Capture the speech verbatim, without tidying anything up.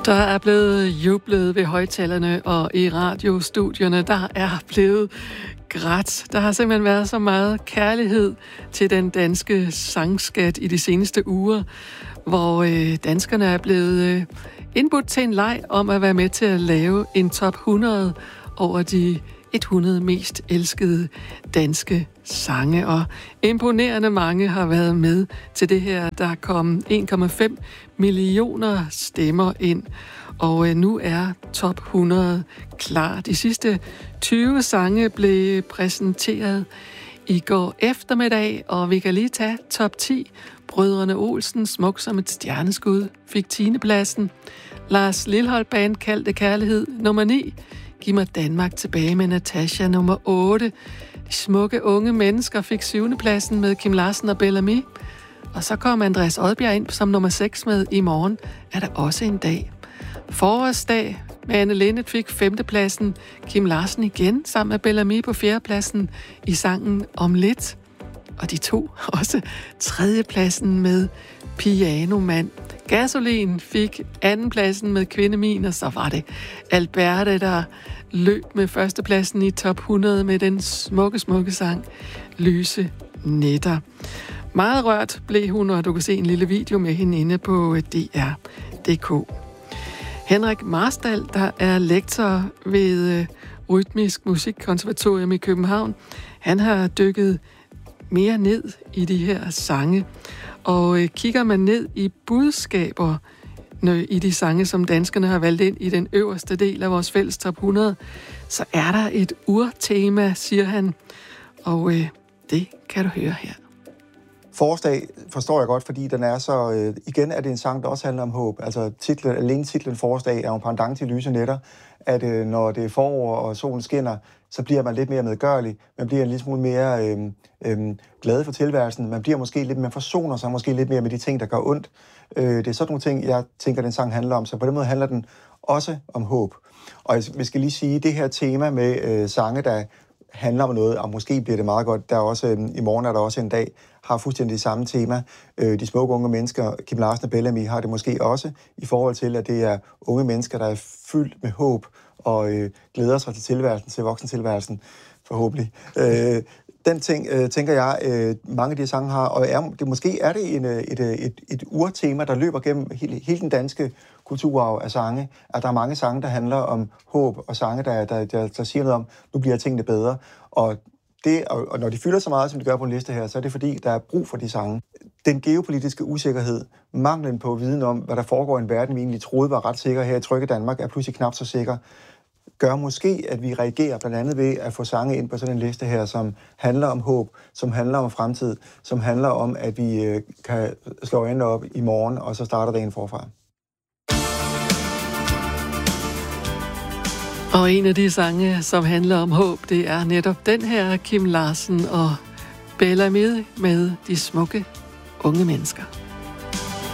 Der er blevet jublet ved højtalerne og i radiostudierne. Der er blevet grædt. Der har simpelthen været så meget kærlighed til den danske sangskat i de seneste uger, hvor øh, danskerne er blevet øh, indbudt til en leg om at være med til at lave en top hundrede over de hundrede mest elskede danske sange, og imponerende mange har været med til det her. Der kom en komma fem millioner stemmer ind, og nu er top hundrede klar. De sidste tyve sange blev præsenteret i går eftermiddag, og vi kan lige tage top ti. Brødrene Olsen, Smuk som et stjerneskud, fik tiende pladsen. Lars Lilholt Band, Kaldte Kærlighed, nummer ni. Giv mig Danmark tilbage med Natasha, nummer otte. De smukke unge mennesker fik syvende pladsen med Kim Larsen og Bellamy. Og så kom Andreas Odbjerg ind som nummer seks med I morgen er der også en dag. Forårsdag med Anne Linnet fik femte pladsen. Kim Larsen igen sammen med Bellamy på fjerde pladsen i sangen Om lidt. Og de to også tredje pladsen med Pianomand. Gasolin fik anden pladsen med Kvinde Min, og så var det Alberte, der løb med førstepladsen i top hundrede med den smukke, smukke sang Lyse Nætter. Meget rørt blev hun, og du kan se en lille video med hende inde på D R punktum d k. Henrik Marstal, der er lektor ved Rytmisk Musikkonservatorium i København, han har dykket mere ned i de her sange, og kigger man ned i budskaber i de sange, som danskerne har valgt ind i den øverste del af vores fælles top hundrede, så er der et urtema, siger han, og øh, det kan du høre her. Forårsdag forstår jeg godt, fordi den er så... Øh, igen er det en sang, der også handler om håb. Altså titlen, alene titlen Forårsdag er jo en pendant til Lyse Nætter, at øh, når det er forår og solen skinner, så bliver man lidt mere medgørlig. Man bliver en lille smule mere øh, øh, glad for tilværelsen. Man bliver måske lidt mere forsoner sig, måske lidt mere med de ting, der gør ondt. Øh, det er sådan nogle ting, jeg tænker, den sang handler om. Så på den måde handler den også om håb. Og vi skal lige sige, det her tema med øh, sange, der handler om noget, og måske bliver det meget godt. Der er også, øh, i morgen er der også en dag, har fuldstændig det samme tema. Øh, de smukke unge mennesker, Kim Larsen og Bellamy, har det måske også i forhold til, at det er unge mennesker, der er fyldt med håb og øh, glæder sig til tilværelsen, til voksentilværelsen, forhåbentlig. Øh, den ting, øh, tænker jeg, øh, mange af de sange har, og er, det, måske er det en, et, et, et, et urtema, der løber gennem hele, hele den danske kulturarv af sange, at der er mange sange, der handler om håb, og sange, der, der, der, der siger noget om, nu bliver tingene bedre. Og det, og når de fylder så meget, som de gør på en liste her, så er det fordi, der er brug for de sange. Den geopolitiske usikkerhed, manglen på viden om, hvad der foregår i en verden, vi egentlig troede var ret sikker her i trygge Danmark, er pludselig knap så sikker, gør måske, at vi reagerer blandt andet ved at få sange ind på sådan en liste her, som handler om håb, som handler om fremtid, som handler om, at vi øh, kan slå øjnene op i morgen, og så starter dagen forfra. Og en af de sange, som handler om håb, det er netop den her Kim Larsen og Bellamy med De smukke unge mennesker.